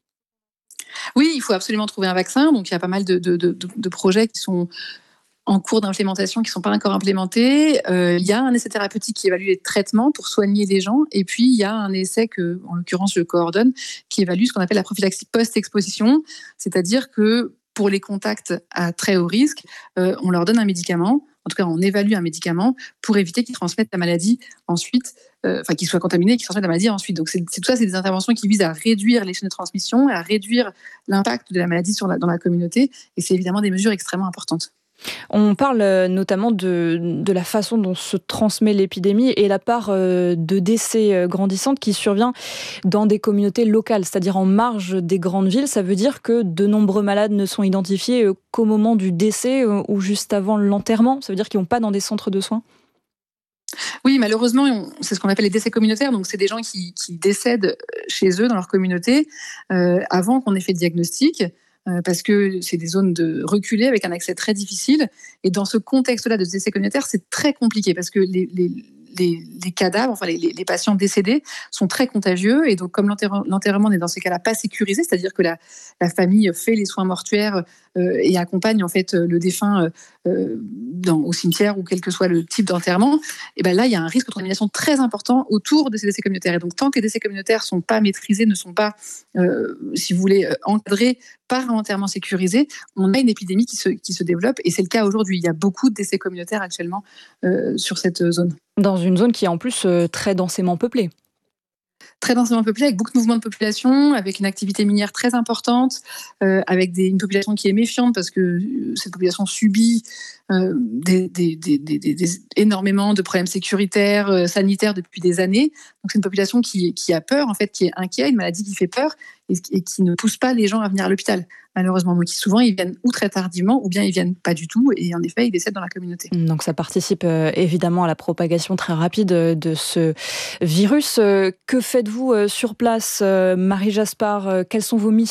Oui, il faut absolument trouver un vaccin. Donc, il y a pas mal de, de, de, de projets qui sont en cours d'implémentation, qui ne sont pas encore implémentés. Euh, il y a un essai thérapeutique qui évalue les traitements pour soigner les gens. Et puis, il y a un essai que, en l'occurrence, je coordonne, qui évalue ce qu'on appelle la prophylaxie post-exposition. C'est-à-dire que pour les contacts à très haut risque, euh, on leur donne un médicament. En tout cas, on évalue un médicament pour éviter qu'ils transmettent la maladie ensuite, euh, enfin qu'ils soient contaminés et qu'ils transmettent la maladie ensuite. Donc, c'est, c'est tout ça, c'est des interventions qui visent à réduire les chaînes de transmission, à réduire l'impact de la maladie sur la, dans la communauté. Et c'est évidemment des mesures extrêmement importantes. On parle notamment de, de la façon dont se transmet l'épidémie et la part de décès grandissante qui survient dans des communautés locales, c'est-à-dire en marge des grandes villes. Ça veut dire que de nombreux malades ne sont identifiés qu'au moment du décès ou juste avant l'enterrement. Ça veut dire qu'ils ne vont pas dans des centres de soins ? Oui, malheureusement, c'est ce qu'on appelle les décès communautaires. Donc, c'est des gens qui, qui décèdent chez eux, dans leur communauté, euh, avant qu'on ait fait le diagnostic. Parce que c'est des zones de reculées avec un accès très difficile. Et dans ce contexte-là de décès communautaire, c'est très compliqué parce que les, les, les, les cadavres, enfin les, les patients décédés sont très contagieux. Et donc, comme l'enterrement, l'enterrement n'est dans ces cas-là pas sécurisé, c'est-à-dire que la, la famille fait les soins mortuaires euh, et accompagne en fait le défunt euh, dans, au cimetière ou quel que soit le type d'enterrement, et ben là, il y a un risque de contamination très important autour de ces décès communautaires. Et donc, tant que les décès communautaires ne sont pas maîtrisés, ne sont pas, euh, si vous voulez, encadrés par un enterrement sécurisé, on a une épidémie qui se, qui se développe. Et c'est le cas aujourd'hui. Il y a beaucoup de décès communautaires actuellement euh, sur cette zone. Dans une zone qui est en plus euh, très densément peuplée. Très densément peuplée, avec beaucoup de mouvements de population, avec une activité minière très importante, euh, avec des, une population qui est méfiante parce que cette population subit euh, des, des, des, des, des, énormément de problèmes sécuritaires, euh, sanitaires depuis des années. Donc c'est une population qui, qui a peur, en fait, qui est inquiète, une maladie qui fait peur et, et qui ne pousse pas les gens à venir à l'hôpital, malheureusement. Donc souvent, ils viennent ou très tardivement ou bien ils viennent pas du tout et en effet, ils décèdent dans la communauté. Donc ça participe euh, évidemment à la propagation très rapide de ce virus. Euh, que faites-vous euh, sur place, euh, Marie Jaspard ? euh, Quelles sont vos missions ?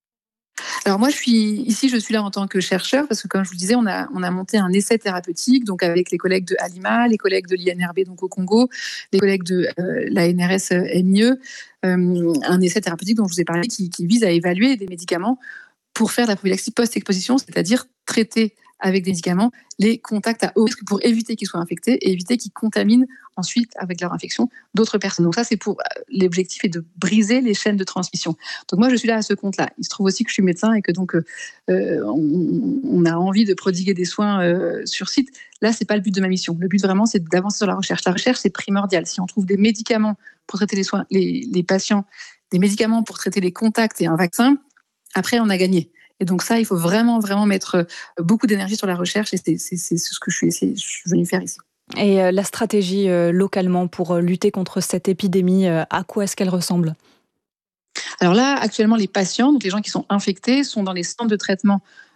Alors moi, je suis ici, je suis là en tant que chercheur parce que, comme je vous le disais, on a, on a monté un essai thérapeutique donc avec les collègues de Alima, les collègues de l'I N R B donc au Congo, les collègues de euh, l'A N R S M I E, euh, un essai thérapeutique dont je vous ai parlé qui, qui vise à évaluer des médicaments pour faire de la prophylaxie post-exposition, c'est-à-dire traiter avec des médicaments les contacts à haut risque pour éviter qu'ils soient infectés et éviter qu'ils contaminent ensuite avec leur infection d'autres personnes. Donc ça, c'est pour l'objectif est de briser les chaînes de transmission. Donc moi, je suis là à ce compte-là. Il se trouve aussi que je suis médecin et que donc euh, on, on a envie de prodiguer des soins euh, sur site. Là, c'est pas le but de ma mission. Le but vraiment, c'est d'avancer sur la recherche. La recherche, c'est primordial. Si on trouve des médicaments pour traiter les soins, les, les patients, des médicaments pour traiter les contacts et un vaccin, après, on a gagné. Et donc ça, il faut vraiment, vraiment mettre beaucoup d'énergie sur la recherche et c'est, c'est, c'est ce que je suis, je suis venue faire ici. Et euh, la stratégie euh, localement pour euh, lutter contre cette épidémie, euh, à quoi est-ce qu'elle ressemble ? Alors là, actuellement, les patients, donc les gens qui sont infectés, sont dans les centres de traitement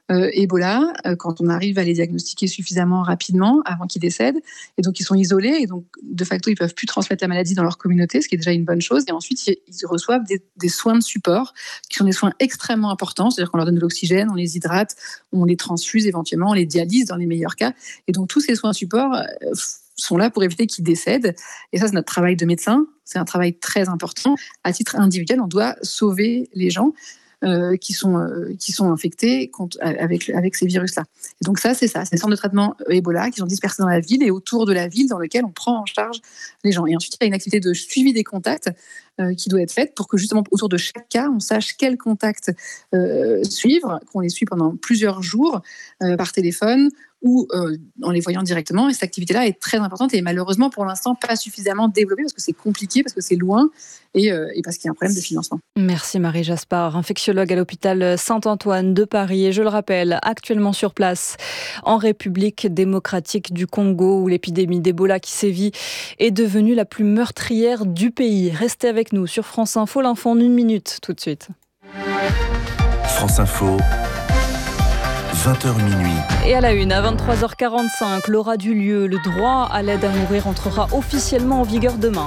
euh, Ebola euh, quand on arrive à les diagnostiquer suffisamment rapidement avant qu'ils décèdent. Et donc, ils sont isolés et donc, de facto, ils ne peuvent plus transmettre la maladie dans leur communauté, ce qui est déjà une bonne chose. Et ensuite, ils reçoivent des, des soins de support qui sont des soins extrêmement importants. C'est-à-dire qu'on leur donne de l'oxygène, on les hydrate, on les transfuse éventuellement, on les dialyse dans les meilleurs cas. Et donc, tous ces soins de support euh, sont là pour éviter qu'ils décèdent. Et ça, c'est notre travail de médecin. C'est un travail très important. À titre individuel, on doit sauver les gens euh, qui, sont, euh, qui sont infectés contre, avec, avec ces virus-là. Et donc ça, c'est ça. C'est les centres de traitement Ebola qui sont dispersés dans la ville et autour de la ville dans lequel on prend en charge les gens. Et ensuite, il y a une activité de suivi des contacts euh, qui doit être faite pour que justement, autour de chaque cas, on sache quels contacts euh, suivre, qu'on les suit pendant plusieurs jours euh, par téléphone ou euh, en les voyant directement. Et cette activité-là est très importante et malheureusement, pour l'instant, pas suffisamment développée parce que c'est compliqué, parce que c'est loin et, euh, et parce qu'il y a un problème de financement. Merci Marie Jaspard, infectiologue à l'hôpital Saint-Antoine de Paris. Et je le rappelle, actuellement sur place en République démocratique du Congo, où l'épidémie d'Ebola qui sévit est devenue la plus meurtrière du pays. Restez avec nous sur France Info, l'info en une minute, tout de suite. France Info. vingt heures minuit. Et à la une, à vingt-trois heures quarante-cinq, l'aura du lieu. Le droit à l'aide à mourir entrera officiellement en vigueur demain.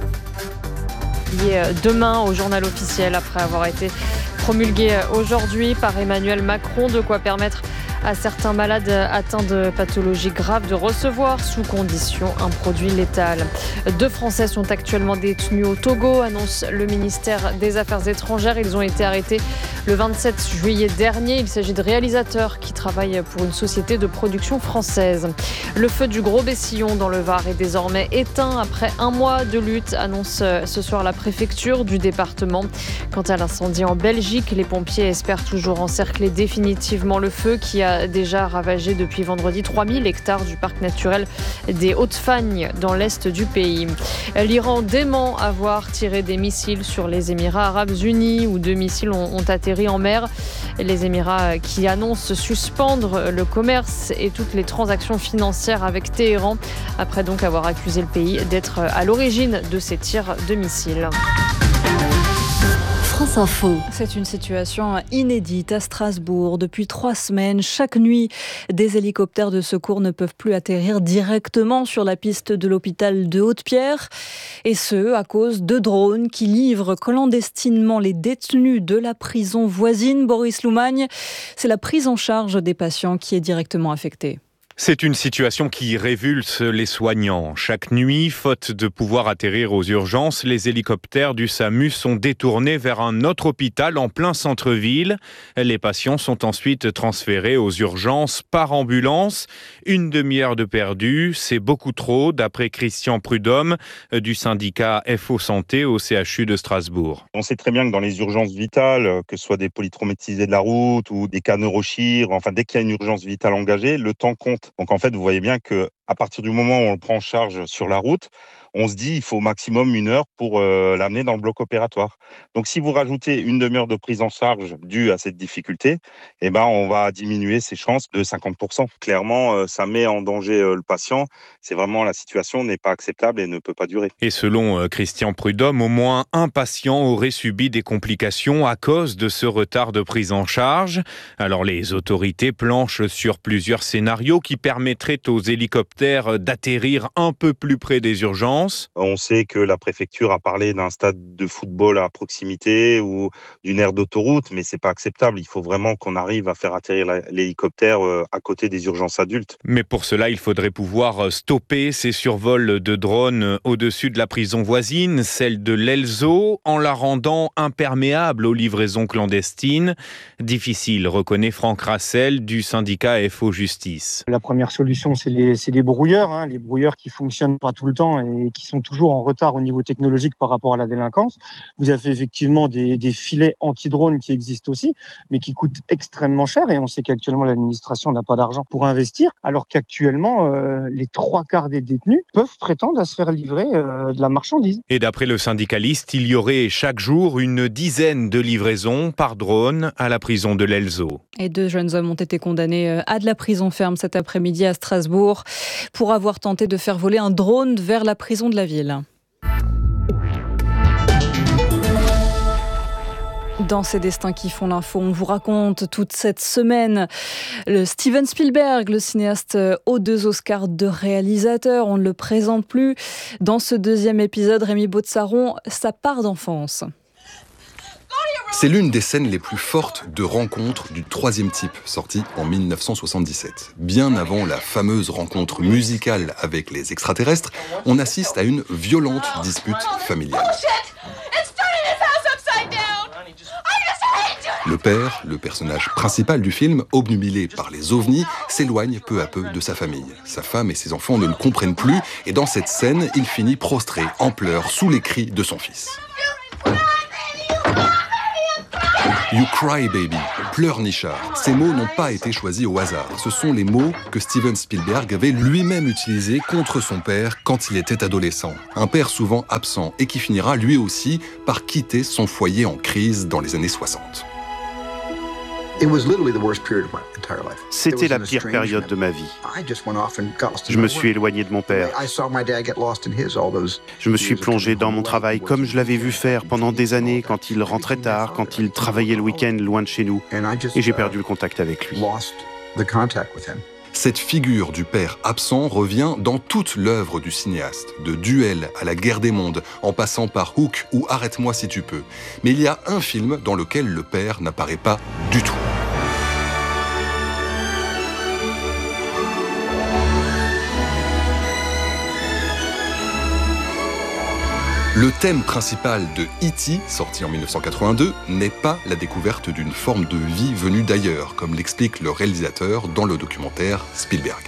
Demain au journal officiel, après avoir été promulgué aujourd'hui par Emmanuel Macron, de quoi permettre à certains malades atteints de pathologies graves de recevoir sous condition un produit létal. Deux Français sont actuellement détenus au Togo, annonce le ministère des Affaires étrangères. Ils ont été arrêtés le vingt-sept juillet dernier. Il s'agit de réalisateurs qui travaillent pour une société de production française. Le feu du Gros Bessillon dans le Var est désormais éteint après un mois de lutte, annonce ce soir la préfecture du département. Quant à l'incendie en Belgique, les pompiers espèrent toujours encercler définitivement le feu qui a déjà ravagé depuis vendredi trois mille hectares du parc naturel des Hautes-Fagnes dans l'est du pays. L'Iran dément avoir tiré des missiles sur les Émirats arabes unis où deux missiles ont, ont atterri en mer. Les Émirats qui annoncent suspendre le commerce et toutes les transactions financières avec Téhéran après donc avoir accusé le pays d'être à l'origine de ces tirs de missiles. France Info. C'est une situation inédite à Strasbourg. Depuis trois semaines, chaque nuit, des hélicoptères de secours ne peuvent plus atterrir directement sur la piste de l'hôpital de Haute-Pierre. Et ce, à cause de drones qui livrent clandestinement les détenus de la prison voisine. Boris Loumagne, c'est la prise en charge des patients qui est directement affectée. C'est une situation qui révulse les soignants. Chaque nuit, faute de pouvoir atterrir aux urgences, les hélicoptères du SAMU sont détournés vers un autre hôpital en plein centre-ville. Les patients sont ensuite transférés aux urgences par ambulance. Une demi-heure de perdu, c'est beaucoup trop, d'après Christian Prudhomme du syndicat F O Santé au C H U de Strasbourg. On sait très bien que dans les urgences vitales, que ce soit des polytraumatisés de la route ou des cas neurochir, enfin dès qu'il y a une urgence vitale engagée, le temps compte. Donc en fait, vous voyez bien que à partir du moment où on le prend en charge sur la route, on se dit il faut au maximum une heure pour euh, l'amener dans le bloc opératoire. Donc si vous rajoutez une demi-heure de prise en charge due à cette difficulté, eh ben on va diminuer ses chances de cinquante pour cent. Clairement, euh, ça met en danger euh, le patient. C'est vraiment, la situation n'est pas acceptable et ne peut pas durer. Et selon euh, Christian Prudhomme, au moins un patient aurait subi des complications à cause de ce retard de prise en charge. Alors les autorités planchent sur plusieurs scénarios qui permettraient aux hélicoptères d'atterrir un peu plus près des urgences. On sait que la préfecture a parlé d'un stade de football à proximité ou d'une aire d'autoroute, mais c'est pas acceptable. Il faut vraiment qu'on arrive à faire atterrir l'hélicoptère à côté des urgences adultes. Mais pour cela, il faudrait pouvoir stopper ces survols de drones au-dessus de la prison voisine, celle de l'Elzo, en la rendant imperméable aux livraisons clandestines. Difficile, reconnaît Franck Rassel du syndicat F O Justice. La première solution, c'est les, c'est les brouilleurs, hein, les brouilleurs qui fonctionnent pas tout le temps et qui sont toujours en retard au niveau technologique par rapport à la délinquance. Vous avez effectivement des, des filets anti-drones qui existent aussi, mais qui coûtent extrêmement cher et on sait qu'actuellement l'administration n'a pas d'argent pour investir, alors qu'actuellement euh, les trois quarts des détenus peuvent prétendre à se faire livrer euh, de la marchandise. Et d'après le syndicaliste, il y aurait chaque jour une dizaine de livraisons par drone à la prison de l'Elzo. Et deux jeunes hommes ont été condamnés à de la prison ferme cet après-midi à Strasbourg pour avoir tenté de faire voler un drone vers la prison de la ville. Dans ces destins qui font l'info, on vous raconte toute cette semaine le Steven Spielberg, le cinéaste aux deux Oscars de réalisateur. On ne le présente plus. Dans ce deuxième épisode, Rémi Baud-Saron, sa part d'enfance. C'est l'une des scènes les plus fortes de Rencontre du troisième type, sortie en mille neuf cent soixante-dix-sept. Bien avant la fameuse rencontre musicale avec les extraterrestres, on assiste à une violente dispute familiale. Le père, le personnage principal du film, obnubilé par les ovnis, s'éloigne peu à peu de sa famille. Sa femme et ses enfants ne le comprennent plus, et dans cette scène, il finit prostré, en pleurs, sous les cris de son fils. You cry baby, pleurnichard. Ces mots n'ont pas été choisis au hasard. Ce sont les mots que Steven Spielberg avait lui-même utilisés contre son père quand il était adolescent. Un père souvent absent et qui finira lui aussi par quitter son foyer en crise dans les années soixante. C'était la pire période de ma vie. Je me suis éloigné de mon père. Je me suis plongé dans mon travail comme je l'avais vu faire pendant des années quand il rentrait tard, quand il travaillait le week-end loin de chez nous. Et j'ai perdu le contact avec lui. Cette figure du père absent revient dans toute l'œuvre du cinéaste, de Duel à la Guerre des mondes, en passant par Hook ou Arrête-moi si tu peux. Mais il y a un film dans lequel le père n'apparaît pas du tout. Le thème principal de E T, sorti en mille neuf cent quatre-vingt-deux, n'est pas la découverte d'une forme de vie venue d'ailleurs, comme l'explique le réalisateur dans le documentaire Spielberg.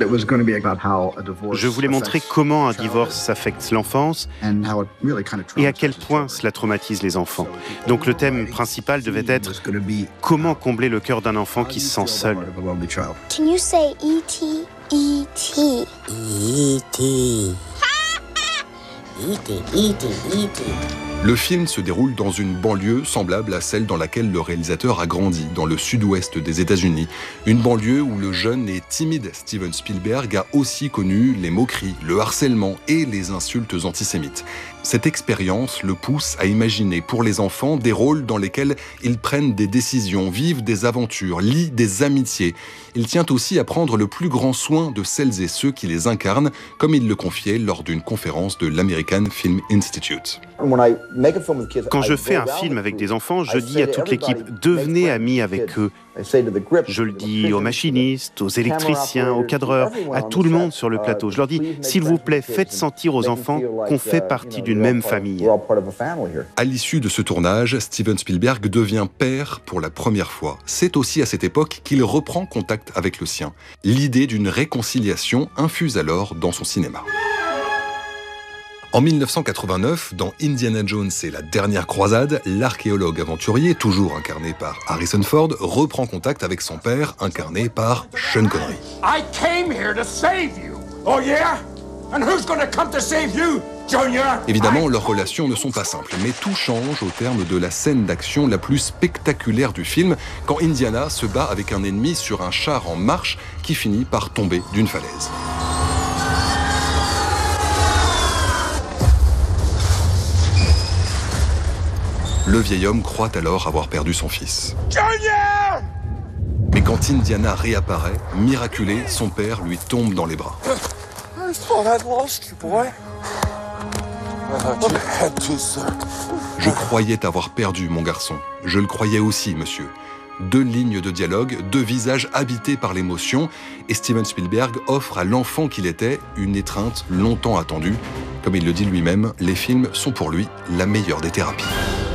Je voulais montrer comment un divorce affecte l'enfance et à quel point cela traumatise les enfants. Donc le thème principal devait être comment combler le cœur d'un enfant qui se sent seul. Can you say E T? E T. E T. E T, E T, E T. Le film se déroule dans une banlieue semblable à celle dans laquelle le réalisateur a grandi, dans le sud-ouest des États-Unis. Une banlieue où le jeune et timide Steven Spielberg a aussi connu les moqueries, le harcèlement et les insultes antisémites. Cette expérience le pousse à imaginer pour les enfants des rôles dans lesquels ils prennent des décisions, vivent des aventures, lient des amitiés. Il tient aussi à prendre le plus grand soin de celles et ceux qui les incarnent, comme il le confiait lors d'une conférence de l'American Film Institute. Quand je fais un film avec des enfants, je dis à toute l'équipe « devenez amis avec eux ». Je le dis aux machinistes, aux électriciens, aux cadreurs, à tout le monde sur le plateau. Je leur dis « s'il vous plaît, faites sentir aux enfants qu'on fait partie d'une même famille ». À l'issue de ce tournage, Steven Spielberg devient père pour la première fois. C'est aussi à cette époque qu'il reprend contact avec le sien. L'idée d'une réconciliation infuse alors dans son cinéma. En mille neuf cent quatre-vingt-neuf, dans Indiana Jones et la dernière croisade, l'archéologue aventurier, toujours incarné par Harrison Ford, reprend contact avec son père, incarné par Sean Connery. I came here to save you. Oh yeah? And who's gonna come to save you, Junior? Évidemment, leurs relations ne sont pas simples, mais tout change au terme de la scène d'action la plus spectaculaire du film, quand Indiana se bat avec un ennemi sur un char en marche qui finit par tomber d'une falaise. Le vieil homme croit alors avoir perdu son fils. Junior! Mais quand Indiana réapparaît, miraculé, son père lui tombe dans les bras. I thought I'd lost you, boy. I had to, sir. Je croyais t'avoir perdu, mon garçon. Je le croyais aussi, monsieur. Deux lignes de dialogue, deux visages habités par l'émotion, et Steven Spielberg offre à l'enfant qu'il était une étreinte longtemps attendue. Comme il le dit lui-même, les films sont pour lui la meilleure des thérapies.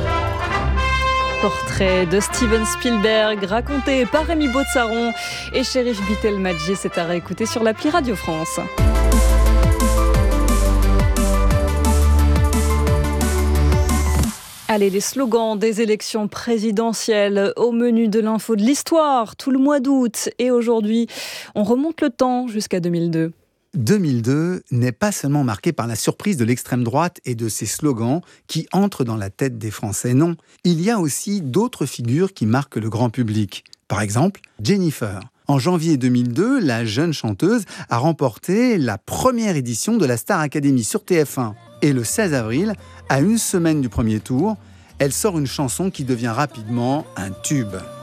Portrait de Steven Spielberg, raconté par Rémi Baud-Saron et Chérif Bitelmadji. C'est à réécouter sur l'appli Radio France. Allez, les slogans des élections présidentielles au menu de l'info de l'histoire, tout le mois d'août. Et aujourd'hui, on remonte le temps jusqu'à deux mille deux. deux mille deux n'est pas seulement marqué par la surprise de l'extrême droite et de ses slogans qui entrent dans la tête des Français. Non, il y a aussi d'autres figures qui marquent le grand public. Par exemple, Jennifer. En janvier deux mille deux, la jeune chanteuse a remporté la première édition de la Star Academy sur T F un. Et le seize avril, à une semaine du premier tour, elle sort une chanson qui devient rapidement un tube.